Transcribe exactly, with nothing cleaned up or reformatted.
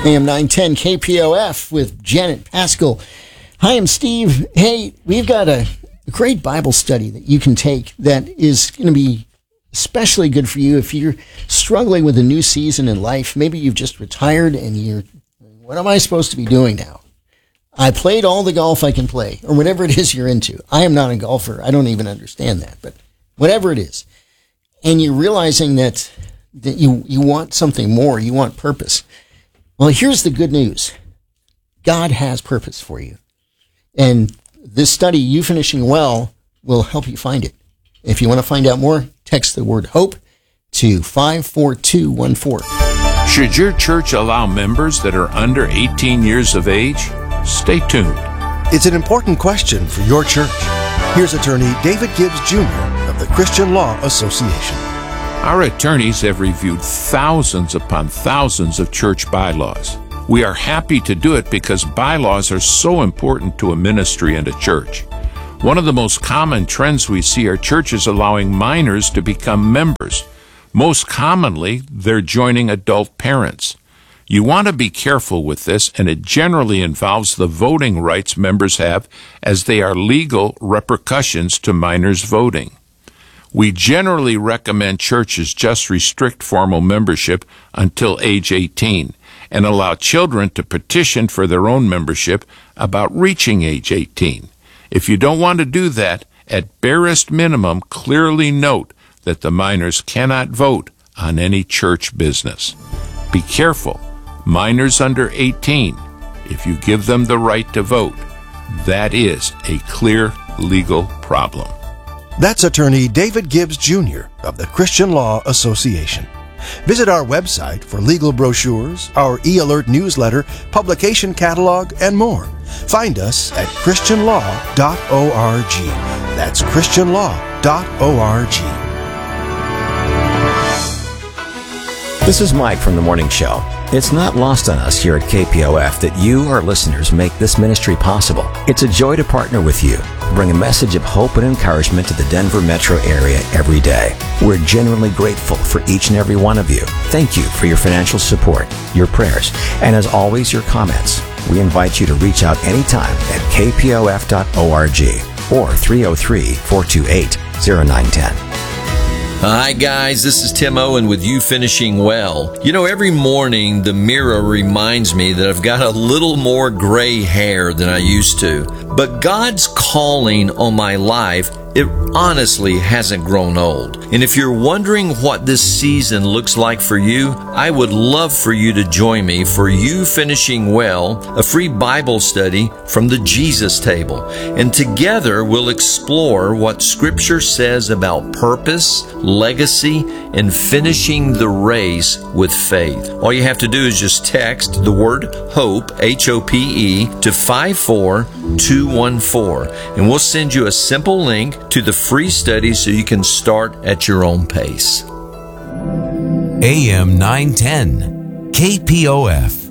A M nine ten K P O F with Janet Paschal. Hi, I'm Steve. Hey, we've got a great Bible study that you can take that is going to be especially good for you if you're struggling with a new season in life. Maybe you've just retired and you're, what am I supposed to be doing now? I played all the golf I can play, or whatever it is you're into. I am not a golfer. I don't even understand that, but whatever it is. And you're realizing that, that you, you want something more. You want purpose. Well, here's the good news. God has purpose for you. And this study, You Finishing Well, will help you find it. If you want to find out more, text the word HOPE to five four two one four. Should your church allow members that are under eighteen years of age? Stay tuned. It's an important question for your church. Here's attorney David Gibbs Junior of the Christian Law Association. Our attorneys have reviewed thousands upon thousands of church bylaws. We are happy to do it because bylaws are so important to a ministry and a church. One of the most common trends we see are churches allowing minors to become members. Most commonly, they're joining adult parents. You want to be careful with this, and it generally involves the voting rights members have, as they are legal repercussions to minors voting. We generally recommend churches just restrict formal membership until age eighteen and allow children to petition for their own membership about reaching age eighteen. If you don't want to do that, at barest minimum, clearly note that the minors cannot vote on any church business. Be careful. Minors under eighteen, if you give them the right to vote, that is a clear legal problem. That's attorney David Gibbs Junior of the Christian Law Association. Visit our website for legal brochures, our e-alert newsletter, publication catalog, and more. Find us at christian law dot org. That's christian law dot org. This is Mike from The Morning Show. It's not lost on us here at K P O F that you, our listeners, make this ministry possible. It's a joy to partner with you, bring a message of hope and encouragement to the Denver metro area every day. We're genuinely grateful for each and every one of you. Thank you for your financial support, your prayers, and as always, your comments. We invite you to reach out anytime at k p o f dot org or three oh three, four two eight, oh nine one oh. Hi guys, this is Tim Owen with You Finishing Well. You know, every morning the mirror reminds me that I've got a little more gray hair than I used to. But God's calling on my life, it honestly hasn't grown old. And if you're wondering what this season looks like for you, I would love for you to join me for You Finishing Well, a free Bible study from the Jesus Table. And together we'll explore what Scripture says about purpose, legacy, and finishing the race with faith. All you have to do is just text the word HOPE, H O P E, to five four two one four, and we'll send you a simple link to the free study so you can start at your own pace. A M nine ten, K P O F.